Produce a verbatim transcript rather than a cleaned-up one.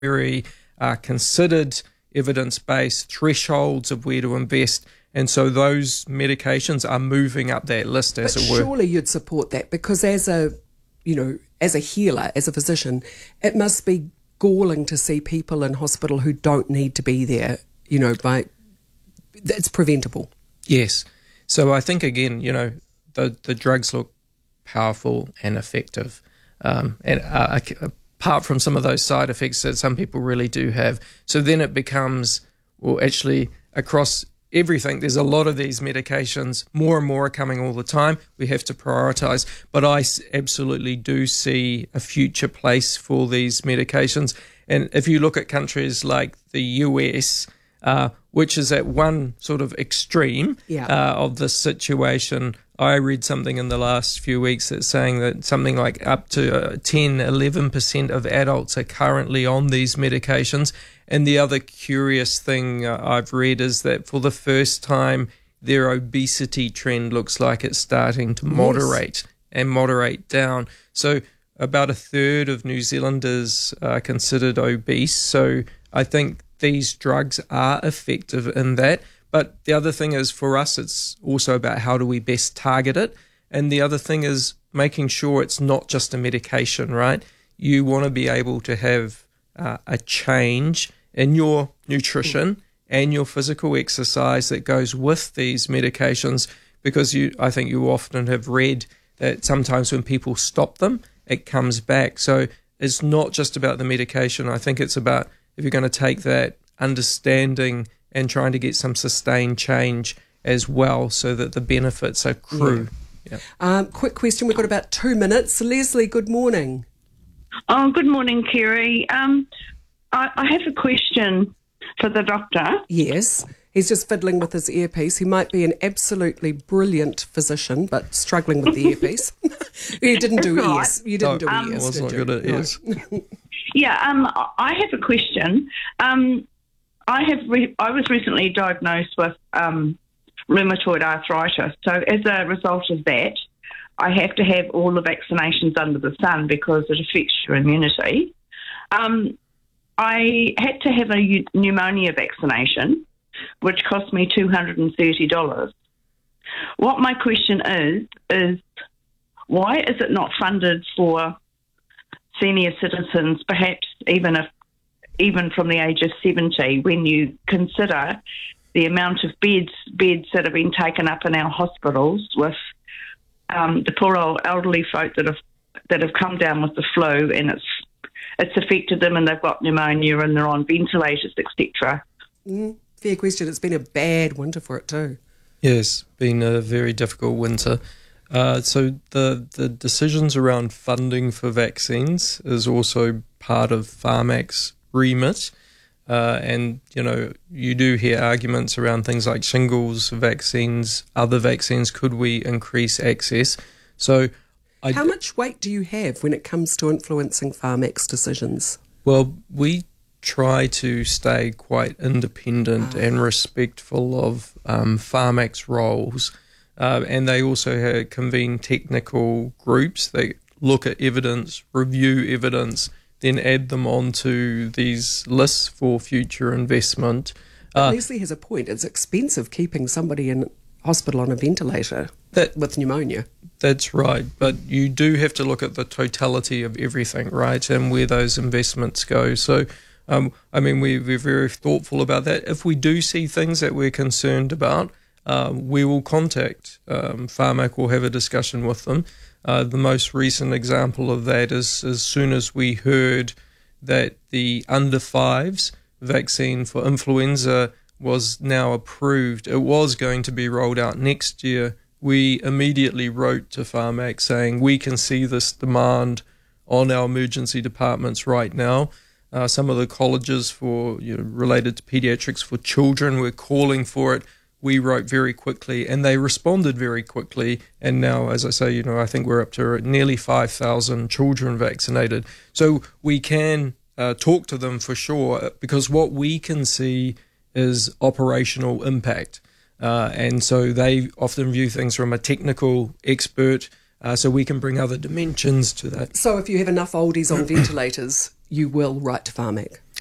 very uh, considered, evidence-based thresholds of where to invest. And so those medications are moving up that list, as but it were. Surely you'd support that, because as a, you know, as a healer, as a physician, it must be galling to see people in hospital who don't need to be there, you know, by, it's preventable. Yes. So I think, again, you know, the, the drugs look powerful and effective. Um, and uh, apart from some of those side effects that some people really do have. So then it becomes, well, actually, across everything, there's a lot of these medications, more and more are coming all the time. We have to prioritise. But I absolutely do see a future place for these medications. And if you look at countries like the U S, uh, which is at one sort of extreme yeah. uh, of this situation, I read something in the last few weeks that's saying that something like up to uh, ten, eleven percent of adults are currently on these medications. And the other curious thing uh, I've read is that for the first time, their obesity trend looks like it's starting to moderate yes. and moderate down. So about a third of New Zealanders are considered obese. So I think these drugs are effective in that. But the other thing is, for us, it's also about how do we best target it. And the other thing is making sure it's not just a medication, right? You want to be able to have uh, a change in your nutrition and your physical exercise that goes with these medications, because you, I think you often have read that sometimes when people stop them, it comes back. So it's not just about the medication. I think it's about, if you're going to take that understanding and trying to get some sustained change as well, so that the benefits accrue. Yeah. Yeah. Um, quick question, we've got about two minutes. Leslie, good morning. Oh, good morning, Kerry. Um, I, I have a question for the doctor. Yes, he's just fiddling with his earpiece. He might be an absolutely brilliant physician, but struggling with the earpiece. You didn't do right. ears. You didn't no, do um, ears, I wasn't did you? good at ears. No. Yeah, um, I have a question. Um, I have. Re- I was recently diagnosed with um, rheumatoid arthritis. So as a result of that, I have to have all the vaccinations under the sun because it affects your immunity. Um, I had to have a pneumonia vaccination, which cost me two hundred thirty dollars. What my question is, is why is it not funded for senior citizens, perhaps even if, even from the age of seventy, when you consider the amount of beds beds that have been taken up in our hospitals with um, the poor old elderly folk that have that have come down with the flu, and it's it's affected them, and they've got pneumonia and they're on ventilators, et cetera. Mm, fair question. It's been a bad winter for it too. Yes, been a very difficult winter. Uh, so the the decisions around funding for vaccines is also part of Pharmac's remit. Uh, and, you know, you do hear arguments around things like shingles vaccines, other vaccines. Could we increase access? So, I How much weight do you have when it comes to influencing Pharmac's decisions? Well, we try to stay quite independent ah. and respectful of um, Pharmac's roles. Uh, and they also have convene technical groups that look at evidence, review evidence, then add them onto these lists for future investment. Uh, Leslie has a point. It's expensive keeping somebody in hospital on a ventilator that, with pneumonia. That's right. But you do have to look at the totality of everything, right, and where those investments go. So, um, I mean, we, we're very thoughtful about that. If we do see things that we're concerned about, Uh, we will contact um, Pharmac. We'll have a discussion with them. Uh, the most recent example of that is as soon as we heard that the under fives vaccine for influenza was now approved, it was going to be rolled out next year, we immediately wrote to Pharmac saying we can see this demand on our emergency departments right now. Uh, some of the colleges for you know, related to pediatrics for children were calling for it. We wrote very quickly, and they responded very quickly. And now, as I say, you know, I think we're up to nearly five thousand children vaccinated. So we can uh, talk to them for sure, because what we can see is operational impact. Uh, and so they often view things from a technical expert, uh, so we can bring other dimensions to that. So if you have enough oldies on ventilators, you will write to Pharmac?